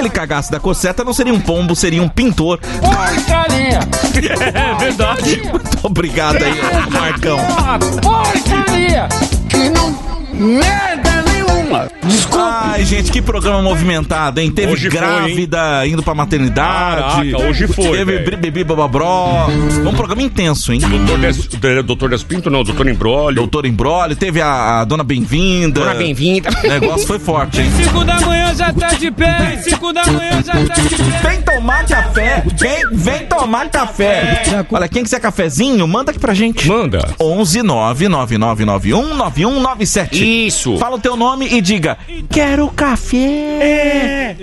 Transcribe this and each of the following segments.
ele cagasse da coceta, não seria um pombo, seria um pintor. Porcaria! É verdade. Muito obrigado aí, Marcão. Porcaria! Que não... merda nenhuma! Desculpa! Ai, gente, que programa movimentado, hein? Teve Hoje grávida, foi, indo pra maternidade. Caraca, hoje foi. Teve bebê bababró. Um programa intenso, hein? Doutor Despinto, não, Doutor Embrólio. Doutor Embrólio, teve a Dona Bem-vinda. Dona Bem-vinda. O negócio foi forte, hein? 5 da manhã já tá de pé, 5 da manhã já tá de pé. Vem tomar café, vem tomar café. Olha, quem quiser cafezinho, manda aqui pra gente. Manda. 11 99991 9197. Isso. Fala o teu nome e diga: quero café.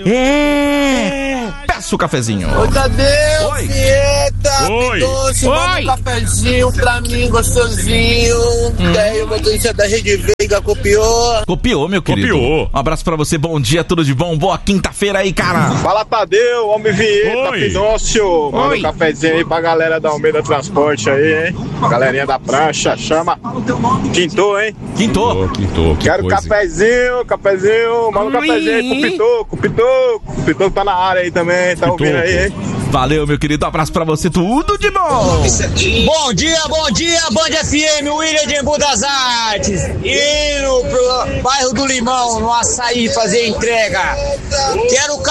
Peço o cafezinho. Oi, Tadeu, Oi. Fieta, Oi. Doce, manda um cafezinho pra mim, gostosinho. Daí o motorista da Rede Veiga Copiou, meu querido. Copiou. Um abraço pra você, bom dia, tudo de bom. Boa quinta-feira aí, cara. Fala, Tadeu, homem Vieta, Oi. Pidócio. Manda um cafezinho aí pra galera da Almeida Transporte aí, hein? Galerinha da prancha, chama. Quintou, hein? Quintou. Quintou, que Quero coisa. cafezinho. Manda um cafezinho aí pro Pitoco tá na área aí também, tá ouvindo aí, hein? Valeu, meu querido. Um abraço pra você, tudo de bom. Bom dia, Band FM, William de Embu das Artes. Indo pro bairro do Limão, no Açaí, fazer entrega. Quero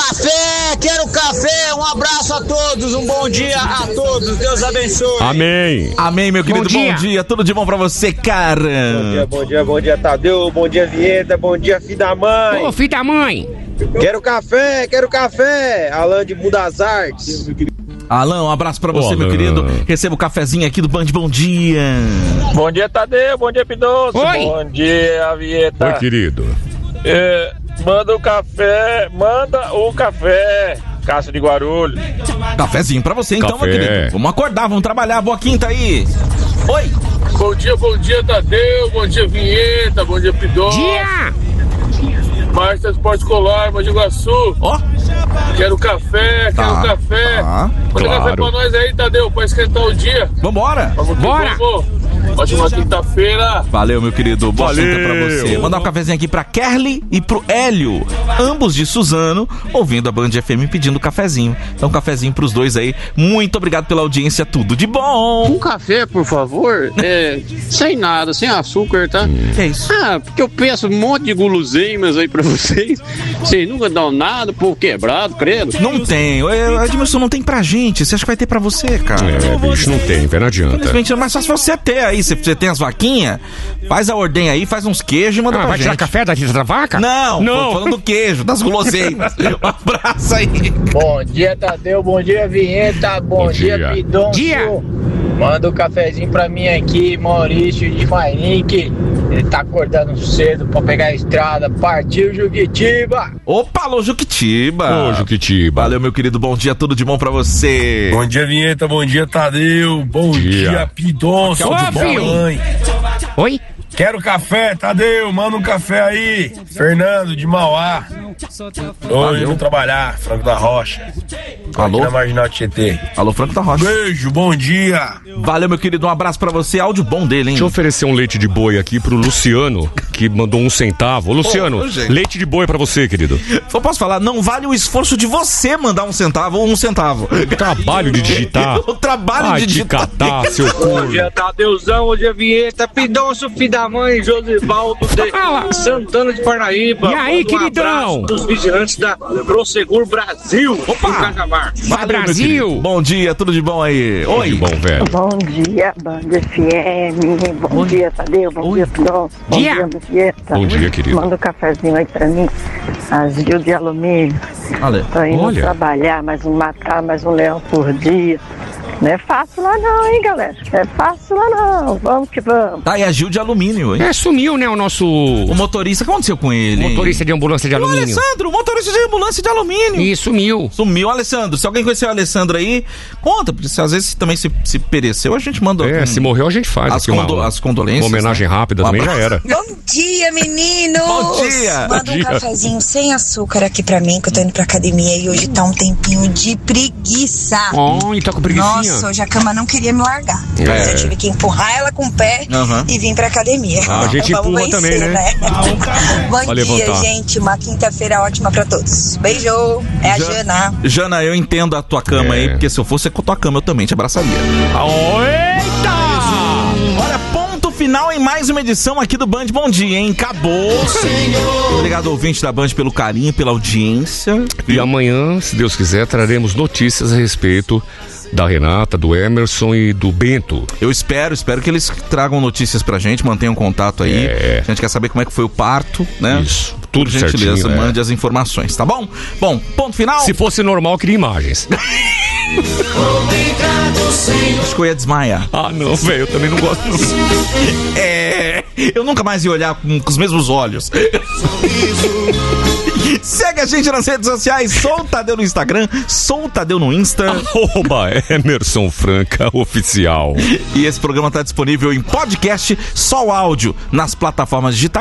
café, um abraço a todos, um bom dia a todos, Deus abençoe. Amém. Amém, meu querido. Bom dia. Tudo de bom pra você, cara. Bom dia, Tadeu. Bom dia, Vieta. Bom dia, filho da mãe. Ô, filho da mãe. Quero café. Alan de Embu das Artes. Alan, um abraço pra você, Ô, meu Alan. querido. Receba o cafezinho aqui do Band Bom Dia. Bom dia, Tadeu. Bom dia, Pidócio. Oi. Bom dia, Vieta. Oi, querido. Manda o café. Cássio de Guarulhos. Cafezinho pra você, então, Café. meu querido. Vamos acordar, vamos trabalhar. Boa quinta aí. Oi. Bom dia, Tadeu. Bom dia, Vinheta. Bom dia, Pidócio. Dia. Márcio Transporte Escolar, Mogi Guaçu. Ó. Quero café. Tá. Manda Claro. café pra nós aí, Tadeu, pra esquentar o dia. Vambora. Bora. Ótima quinta-feira. Valeu, meu querido. Boa Valeu. quinta pra você. Mandar um cafezinho aqui pra Kerly e pro Hélio, ambos de Suzano, ouvindo a Band FM pedindo cafezinho. Então, cafezinho pros dois aí. Muito obrigado pela audiência, tudo de bom. Um café, por favor, sem nada, sem açúcar, tá? Que é isso? Ah, porque eu peço um monte de guloseimas aí pra vocês. Vocês nunca dão nada, povo quebrado, credo. Não tem. Edmilson, não tem pra gente. Você acha que vai ter pra você, cara? Bicho, não tem, velho, não adianta. Infelizmente, mas só se você ter aí. Se você tem as vaquinhas, faz a ordem aí, faz uns queijos e manda pra vai gente. tirar café da vaca? Não, Não. tô falando do queijo, das guloseimas. Um abraço aí. Bom dia, Tadeu. Bom dia, Vinheta. Bom dia, dia. Pidoncio. Dia. Manda um cafezinho pra mim aqui, Maurício de Mainique. Ele tá acordando cedo pra pegar a estrada. Partiu Juquitiba. Opa, alô, Juquitiba. Ô, Juquitiba. Valeu, meu querido. Bom dia, tudo de bom pra você. Bom dia, Vinheta. Bom dia, Tadeu. Bom dia, Pidoncio. Ô, filho. Oi? Quero café, Tadeu. Manda um café aí. Fernando de Mauá. Hoje vou trabalhar, Franco da Rocha. Alô? Aqui na Marginal Tietê. Alô, Franco da Rocha. Beijo, bom dia. Valeu, meu querido. Um abraço pra você. Áudio bom dele, hein? Deixa eu oferecer um leite de boi aqui pro Luciano, que mandou 1 centavo. Ô, Luciano, Ô, gente. leite de boi pra você, querido. Só posso falar, não vale o esforço de você mandar 1 centavo ou 1 centavo. Trabalho de digitar. O trabalho Ai, de te digitar. catar, seu Bom corno. dia, Tadeuzão. Bom dia, Vinheta. Pidoncio, filho da mãe, Josivaldo de Santana de Parnaíba. E aí, Manda um queridão? abraço dos vigilantes da Prosegur Brasil. Opa! Em Cajamar. Valeu, meu Brasil. querido. Bom dia, tudo de bom aí. Tudo de Oi. bom, velho. Bom dia, Band FM. Bom dia, Tadeu. Bom dia, Pidoncio. Bom Dia. dia, Vieta. Bom dia, querido. Manda um cafezinho aí pra mim. Asilo de alumínio. Olha. Tô indo Olha. trabalhar, matar mais um leão por dia. Não é fácil lá não, hein, galera? Não é fácil lá não. Vamos que vamos. Tá, e a Gil de alumínio, hein? Sumiu, né, o nosso O motorista, o que aconteceu com ele? hein? motorista de ambulância de O alumínio. Alessandro, o motorista de ambulância de alumínio. E sumiu. Sumiu, Alessandro. Se alguém conhecer o Alessandro aí, conta, porque se às vezes também se pereceu, a gente manda Se morreu a gente faz as, aqui uma, as condolências. uma homenagem né? rápida também já era. Bom dia, meninos! Bom dia! Manda Bom um dia. cafezinho sem açúcar aqui pra mim, que eu tô indo pra academia e hoje tá um tempinho de preguiça. Tá com preguicinha. Nossa, hoje a cama não queria me largar. É. Mas eu tive que empurrar ela com o pé e vim pra academia. A gente Vamos empurra vencer, também, né? Bom Pra dia, levantar. gente. Uma quinta-feira ótima pra todos. Beijo. É a Jana. Jana, eu entendo a tua cama aí, porque se eu fosse com a tua cama, eu também te abraçaria. Eita! Olha, ponto final em mais uma edição aqui do Band Bom Dia, hein? Acabou. Obrigado, ouvinte da Band, pelo carinho, pela audiência. E amanhã, se Deus quiser, traremos notícias a respeito da Renata, do Emerson e do Bento. Eu espero que eles tragam notícias pra gente, mantenham contato aí. É. A gente quer saber como é que foi o parto, né? Isso, tudo Por gentileza, certinho, mande as informações, tá bom? Bom, ponto final. Se fosse normal, eu queria imagens. Acho que eu ia desmaiar. Ah, não, velho, eu também não gosto. Eu nunca mais ia olhar com os mesmos olhos. Segue a gente nas redes sociais, Sou Tadeu no Instagram, Sou Tadeu no Insta. Emerson Franca Oficial. E esse programa tá disponível em podcast, só o áudio, nas plataformas digitais.